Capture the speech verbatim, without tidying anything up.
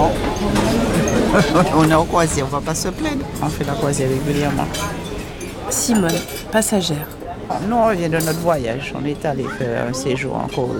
On est en croisière, on ne va pas se plaindre. On fait la croisière régulièrement. Simone, passagère. Nous, on revient de notre voyage. On est allé faire un séjour en Corée.